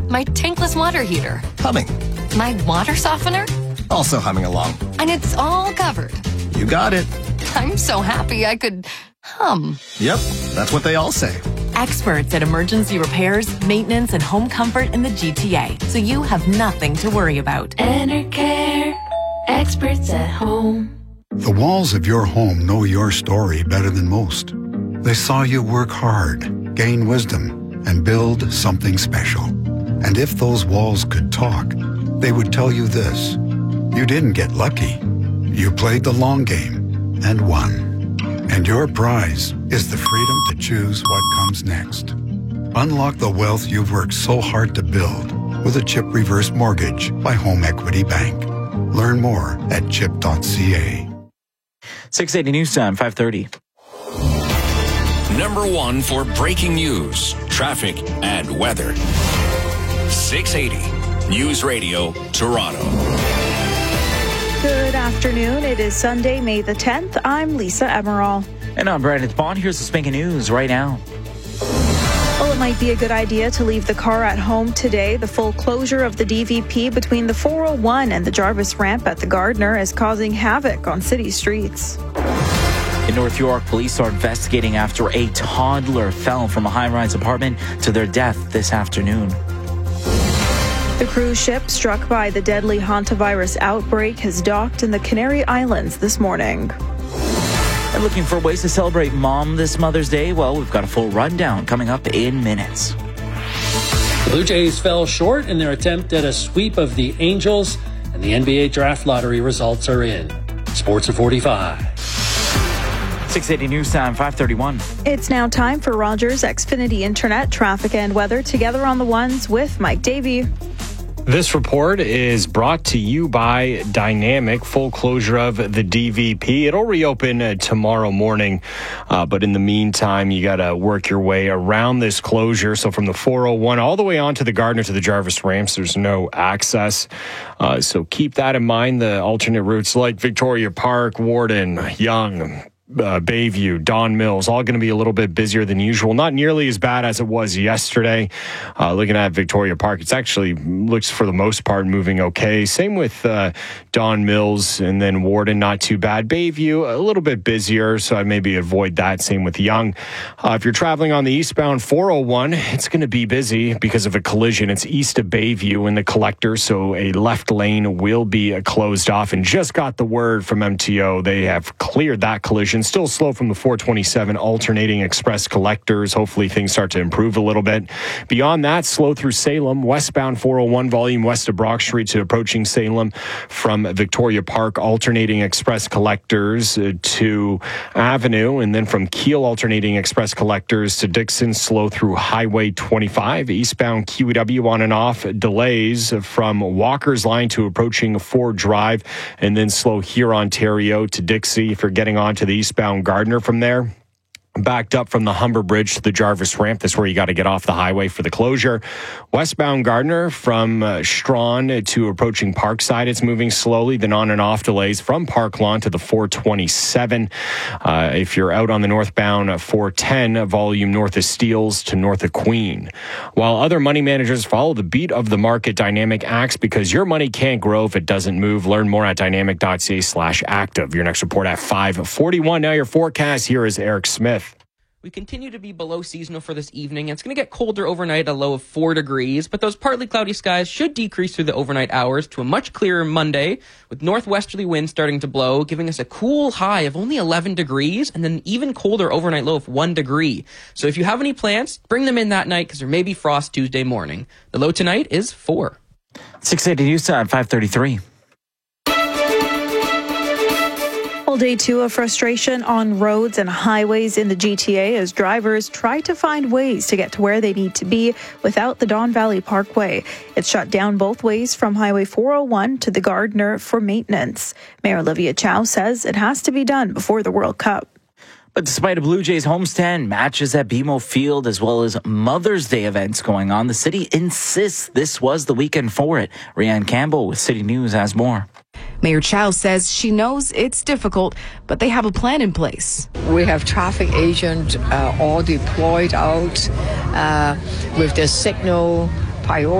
My tankless water heater. Humming. My water softener. Also humming along. And it's all covered. You got it. I'm so happy I could hum. Yep, that's what they all say. Experts at emergency repairs, maintenance, and home comfort in the GTA, so you have nothing to worry about. Enercare, experts at home. The walls of your home know your story better than most. They saw you work hard, gain wisdom, and build something special. And if those walls could talk, they would tell you this: you didn't get lucky. You played the long game and won. And your prize is the freedom to choose what comes next. Unlock the wealth you've worked so hard to build with a CHIP reverse mortgage by Home Equity Bank. Learn more at chip.ca. 680 News Time, 5:30. Number one for breaking news, traffic, and weather. 680 News Radio, Toronto. Good afternoon. It is Sunday, May the 10th. I'm Lisa Emerald. And I'm Brandon Bond. Here's the spanking news right now. Well, it might be a good idea to leave the car at home today. The full closure of the DVP between the 401 and the Jarvis ramp at the Gardner is causing havoc on city streets. In North York, police are investigating after a toddler fell from a high-rise apartment to their death this afternoon. The cruise ship struck by the deadly hantavirus outbreak has docked in the Canary Islands this morning. And looking for ways to celebrate Mom this Mother's Day? Well, we've got a full rundown coming up in minutes. The Blue Jays fell short in their attempt at a sweep of the Angels, and the NBA draft lottery results are in. Sports at 45. 680 News Time, 5:31. It's now time for Rogers Xfinity Internet traffic and weather together on the ones with Mike Davey. This report is brought to you by Dynamic. Full closure of the DVP. It'll reopen tomorrow morning, but in the meantime, you got to work your way around this closure. So from the 401 all the way on to the Gardner to the Jarvis ramps, there's no access. So keep that in mind. The alternate routes like Victoria Park, Warden, Yonge, Bayview, Don Mills, all going to be a little bit busier than usual. Not nearly as bad as it was yesterday. Looking at Victoria Park, it's actually looks for the most part moving okay. Same with Don Mills, and then Warden, not too bad. Bayview, a little bit busier, so I maybe avoid that. Same with Yonge. If you're traveling on the eastbound 401, it's going to be busy because of a collision. It's east of Bayview in the collector, so a left lane will be closed off, and just got the word from MTO. They have cleared that collision. Still slow from the 427 alternating express collectors. Hopefully things start to improve a little bit. Beyond that, slow through Salem, westbound 401 volume west of Brock Street to approaching Salem from Victoria Park, alternating express collectors to Avenue, and then from Keele, alternating express collectors to Dixon, slow through Highway 25. Eastbound QEW on and off, delays from Walker's Line to approaching Ford Drive, and then slow here Ontario to Dixie if you're getting on to the eastbound Gardner from there. Backed up from the Humber Bridge to the Jarvis ramp. That's where you got to get off the highway for the closure. Westbound Gardner from Strawn to approaching Parkside, it's moving slowly. Then on and off delays from Park Lawn to the 427. If you're out on the northbound 410, volume north of Steeles to north of Queen. While other money managers follow the beat of the market, Dynamic acts because your money can't grow if it doesn't move. Learn more at dynamic.ca/active. Your next report at 5:41. Now your forecast. Here is Eric Smith. We continue to be below seasonal for this evening. It's going to get colder overnight, a low of 4 degrees, but those partly cloudy skies should decrease through the overnight hours to a much clearer Monday, with northwesterly winds starting to blow, giving us a cool high of only 11 degrees, and then even colder overnight low of 1 degree. So if you have any plans, bring them in that night, because there may be frost Tuesday morning. The low tonight is 4. 680 News Time, 5:33. Day 2 of frustration on roads and highways in the GTA as drivers try to find ways to get to where they need to be without the Don Valley Parkway. It's shut down both ways from Highway 401 to the Gardner for maintenance. Mayor Olivia Chow says it has to be done before the World Cup. But despite a Blue Jays homestand, matches at BMO Field, as well as Mother's Day events going on, the city insists this was the weekend for it. Rianne Campbell with City News has more. Mayor Chow says she knows it's difficult, but they have a plan in place. We have traffic agents all deployed out with the signal priority.